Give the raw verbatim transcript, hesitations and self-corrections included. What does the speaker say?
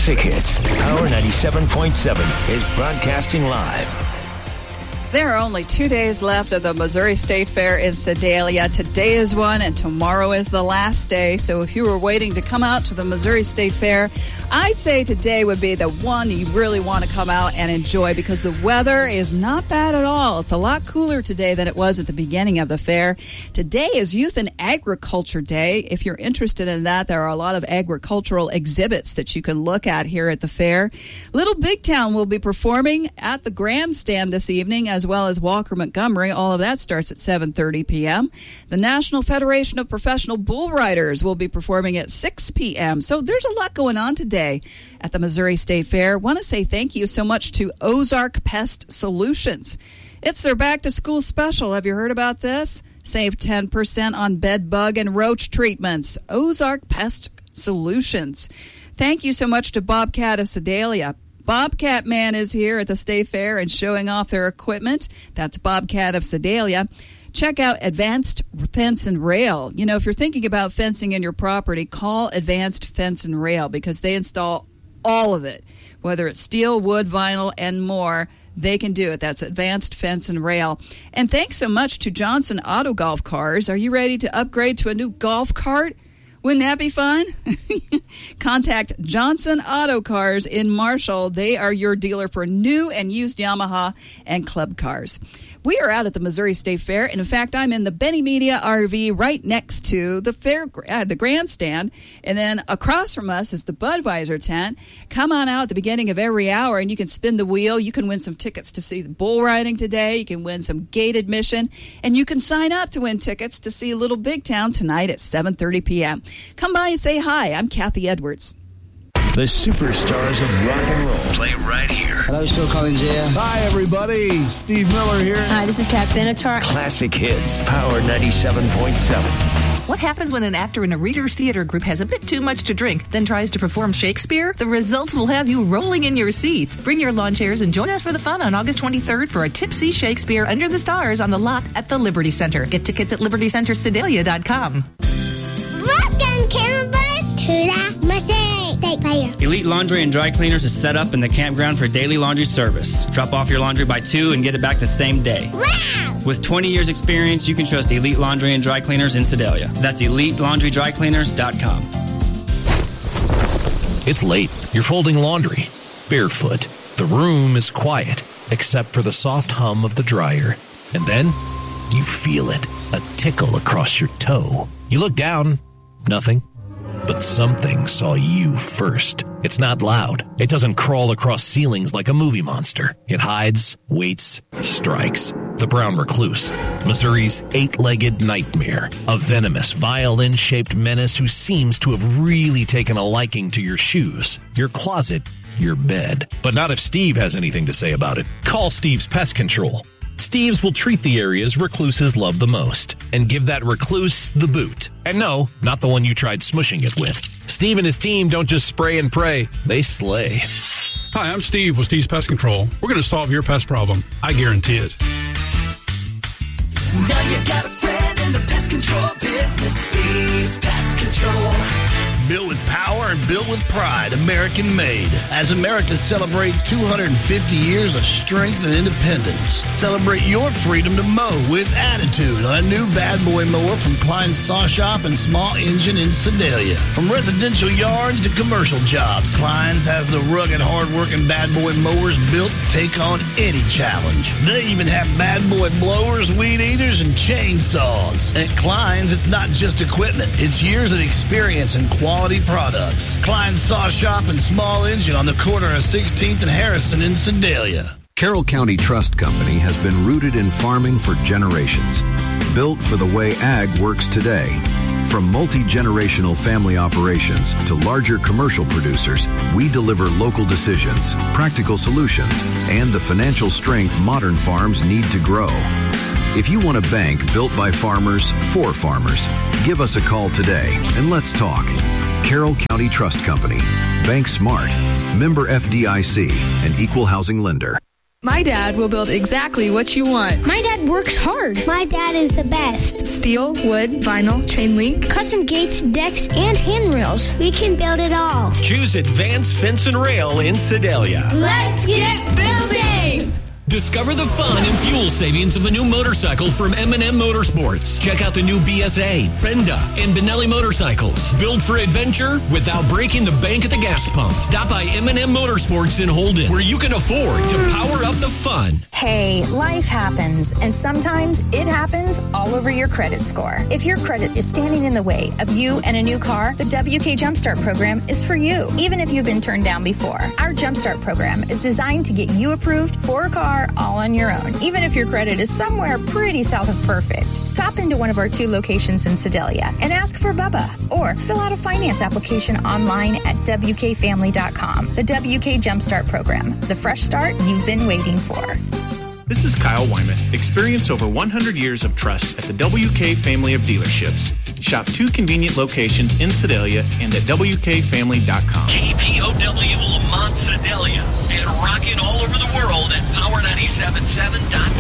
Classic Hits. Power ninety-seven point seven is broadcasting live. There are only two days left of the Missouri State Fair in Sedalia. Today is one, and tomorrow is the last day. So if you were waiting to come out to the Missouri State Fair, I'd say today would be the one you really want to come out and enjoy because the weather is not bad at all. It's a lot cooler today than it was at the beginning of the fair. Today is Youth and Agriculture Day. If you're interested in that, there are a lot of agricultural exhibits that you can look at here at the fair. Little Big Town will be performing at the grandstand this evening, as well as Walker Montgomery. All of that starts at seven thirty p.m. The National Federation of Professional Bull Riders will be performing at six p.m. So there's a lot going on today at the Missouri State Fair. I want to say thank you so much to Ozark Pest Solutions. It's their back-to-school special. Have you heard about this? Save ten percent on bed bug and roach treatments. Ozark Pest Solutions. Thank you so much to Bobcat of Sedalia. Bobcat Man is here at the State Fair and showing off their equipment. That's Bobcat of Sedalia. Check out Advanced Fence and Rail. You know, if you're thinking about fencing in your property, call Advanced Fence and Rail because they install all of it, whether it's steel, wood, vinyl, and more. They can do it. That's Advanced Fence and Rail. And thanks so much to Johnson Auto Golf Cars. Are you ready to upgrade to a new golf cart? Wouldn't that be fun? Contact Johnson Auto Cars in Marshall. They are your dealer for new and used Yamaha and club cars. We are out at the Missouri State Fair, and in fact, I'm in the Benny Media R V right next to the fair, uh, the grandstand, and then across from us is the Budweiser tent. Come on out at the beginning of every hour, and you can spin the wheel. You can win some tickets to see the bull riding today. You can win some gate admission, and you can sign up to win tickets to see Little Big Town tonight at seven thirty p.m. Come by and say hi. I'm Kathy Edwards. The superstars of rock and roll play right here. Hello, Phil Collins here. Hi, everybody. Steve Miller here. Hi, this is Pat Benatar. Classic Hits, Power ninety-seven point seven. What happens when an actor in a Reader's Theater group has a bit too much to drink, then tries to perform Shakespeare? The results will have you rolling in your seats. Bring your lawn chairs and join us for the fun on August twenty-third for a Tipsy Shakespeare Under the Stars on the lot at the Liberty Center. Get tickets at liberty center sedalia dot com. Welcome, campers, to the Missouri State Fair. Elite Laundry and Dry Cleaners is set up in the campground for daily laundry service. Drop off your laundry by two and get it back the same day. Wow! With twenty years experience, you can trust Elite Laundry and Dry Cleaners in Sedalia. That's elite laundry dry cleaners dot com. It's late. You're folding laundry. Barefoot. The room is quiet, except for the soft hum of the dryer. And then, you feel it. A tickle across your toe. You look down. Nothing. But something saw you first. It's not loud. It doesn't crawl across ceilings like a movie monster. It hides, waits, strikes. The brown recluse, Missouri's eight-legged nightmare. A venomous, violin-shaped menace who seems to have really taken a liking to your shoes, your closet, your bed. But not if Steve has anything to say about it. Call Steve's Pest Control. Steve's will treat the areas recluses love the most and give that recluse the boot. And no, not the one you tried smushing it with. Steve and his team don't just spray and pray, they slay. Hi, I'm Steve with Steve's Pest Control. We're going to solve your pest problem. I guarantee it. Now you got a friend in the pest control business. Steve's Pest Control. Built with power and built with pride, American made. As America celebrates two hundred fifty years of strength and independence, celebrate your freedom to mow with attitude on a new Bad Boy mower from Klein's Saw Shop and Small Engine in Sedalia. From residential yards to commercial jobs, Klein's has the rugged, hard-working Bad Boy mowers built to take on any challenge. They even have Bad Boy blowers, weed eaters, and chainsaws. At Klein's, it's not just equipment. It's years of experience and quality products. Klein's Saw Shop and Small Engine on the corner of sixteenth and Harrison in Sedalia. Carroll County Trust Company has been rooted in farming for generations, built for the way ag works today. From multi-generational family operations to larger commercial producers, we deliver local decisions, practical solutions, and the financial strength modern farms need to grow. If you want a bank built by farmers for farmers, give us a call today and let's talk. Carroll County Trust Company. Bank Smart. Member F D I C and Equal Housing Lender. My dad will build exactly what you want. My dad works hard. My dad is the best. Steel, wood, vinyl, chain link, custom gates, decks, and handrails. We can build it all. Choose Advanced Fence and Rail in Sedalia. Let's get building! Discover the fun and fuel savings of a new motorcycle from M and M Motorsports. Check out the new B S A, Brenda, and Benelli motorcycles. Built for adventure without breaking the bank at the gas pump. Stop by M and M Motorsports in Holden, where you can afford to power up the fun. Hey, life happens, and sometimes it happens all over your credit score. If your credit is standing in the way of you and a new car, the W K Jumpstart program is for you, even if you've been turned down before. Our Jumpstart program is designed to get you approved for a car all on your own, even if your credit is somewhere pretty south of perfect. Stop into one of our two locations in Sedalia and ask for Bubba, or fill out a finance application online at W K family dot com. The W K Jumpstart program, the fresh start you've been waiting for. This is Kyle Wyman. Experience over one hundred years of trust at the W K family of dealerships. Shop two convenient locations in Sedalia and at W K family dot com. K P O W Lamont Sedalia and rocking all over the world at power nine seven seven dot